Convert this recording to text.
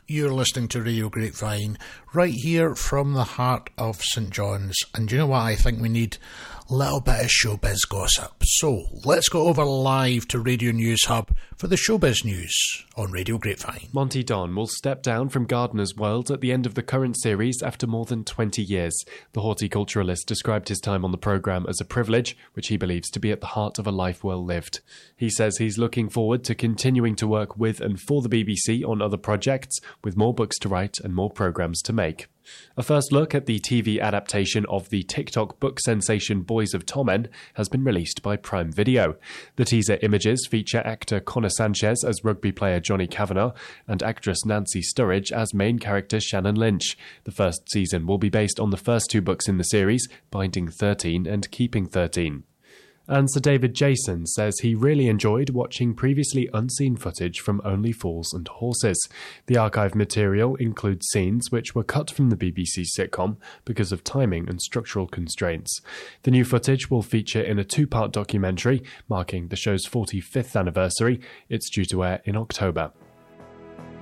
You're listening to Radio Grapevine, right here from the heart of St John's. And you know what? I think we need a little bit of showbiz gossip. So let's go over live to Radio News Hub for the showbiz news on Radio Grapevine. Monty Don will step down from Gardener's World at the end of the current series after more than 20 years. The horticulturalist described his time on the programme as a privilege, which he believes to be at the heart of a life well lived. He says he's looking forward to continuing to work with and for the BBC on other projects, with more books to write and more programmes to make. A first look at the TV adaptation of the TikTok book sensation Boys of Tommen has been released by Prime Video. The teaser images feature actor Connor Sanchez as rugby player Johnny Kavanagh and actress Nancy Sturridge as main character Shannon Lynch. The first season will be based on the first two books in the series, Binding 13 and Keeping 13. And Sir David Jason says he really enjoyed watching previously unseen footage from Only Fools and Horses. The archive material includes scenes which were cut from the BBC sitcom because of timing and structural constraints. The new footage will feature in a two-part documentary marking the show's 45th anniversary. It's due to air in October.